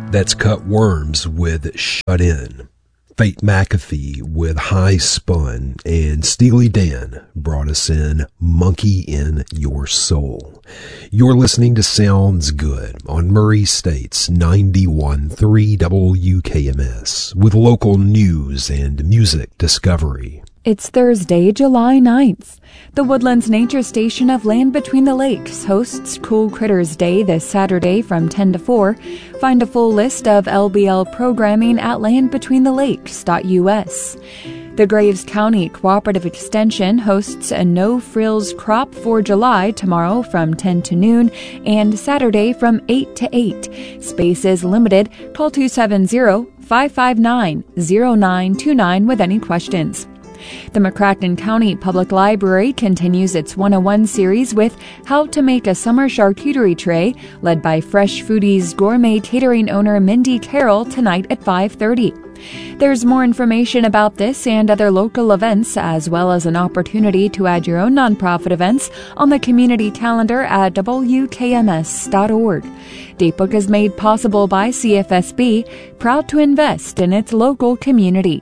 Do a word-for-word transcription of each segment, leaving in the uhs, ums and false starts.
That's Cut Worms with Shut In. Fate McAfee with High Spun, and Steely Dan brought us in Monkey in Your Soul. You're listening to Sounds Good on Murray State's ninety-one point three W K M S with local news and music discovery. It's Thursday, July ninth. The Woodlands Nature Station of Land Between the Lakes hosts Cool Critters Day this Saturday from ten to four. Find a full list of L B L programming at land between the lakes dot U S. The Graves County Cooperative Extension hosts a no-frills crop for July tomorrow from ten to noon and Saturday from eight to eight. Space is limited. Call two seven zero, five five nine, zero nine two nine with any questions. The McCracken County Public Library continues its one oh one series with How to Make a Summer Charcuterie Tray, led by Fresh Foodies gourmet catering owner Mindy Carroll tonight at five thirty. There's more information about this and other local events, as well as an opportunity to add your own nonprofit events on the community calendar at W K M S dot org. Datebook is made possible by C F S B, proud to invest in its local community.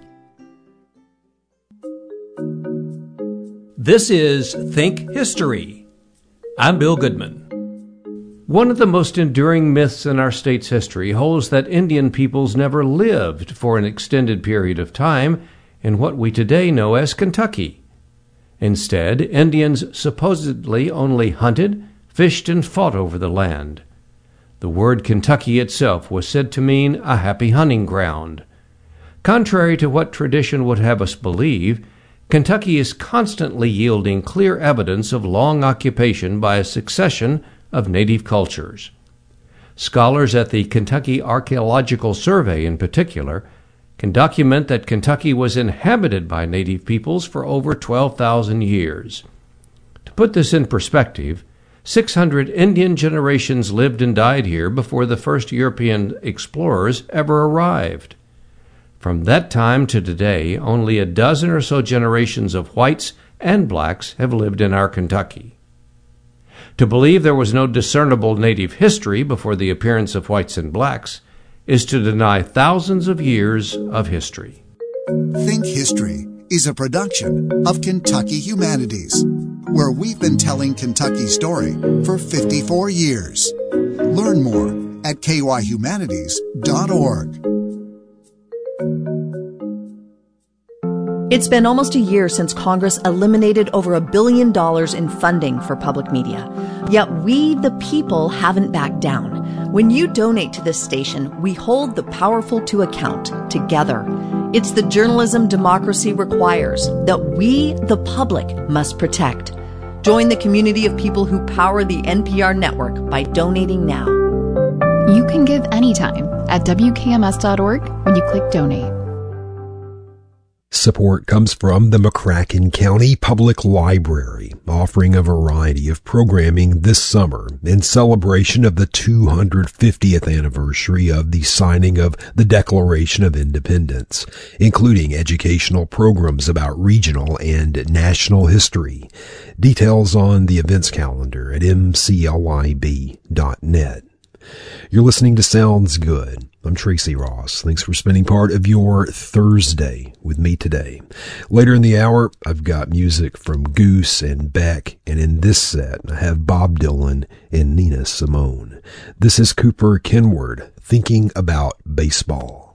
This is Think History. I'm Bill Goodman. One of the most enduring myths in our state's history holds that Indian peoples never lived for an extended period of time in what we today know as Kentucky. Instead, Indians supposedly only hunted, fished, and fought over the land. The word Kentucky itself was said to mean a happy hunting ground. Contrary to what tradition would have us believe, Kentucky is constantly yielding clear evidence of long occupation by a succession of native cultures. Scholars at the Kentucky Archaeological Survey, in particular, can document that Kentucky was inhabited by native peoples for over twelve thousand years. To put this in perspective, six hundred Indian generations lived and died here before the first European explorers ever arrived. From that time to today, only a dozen or so generations of whites and blacks have lived in our Kentucky. To believe there was no discernible native history before the appearance of whites and blacks is to deny thousands of years of history. Think History is a production of Kentucky Humanities, where we've been telling Kentucky's story for fifty-four years. Learn more at K Y humanities dot org. It's been almost a year since Congress eliminated over a billion dollars in funding for public media. Yet we, the people, haven't backed down. When you donate to this station, we hold the powerful to account together. It's the journalism democracy requires that we, the public, must protect. Join the community of people who power the N P R network by donating now. You can give anytime at W K M S dot org when you click donate. Support comes from the McCracken County Public Library, offering a variety of programming this summer in celebration of the two hundred fiftieth anniversary of the signing of the Declaration of Independence, including educational programs about regional and national history. Details on the events calendar at m c l i b dot net. You're listening to Sounds Good. I'm Tracy Ross. Thanks for spending part of your Thursday with me today. Later in the hour, I've got music from Goose and Beck, and in this set, I have Bob Dylan and Nina Simone. This is Cooper Kenward, Thinking About Baseball.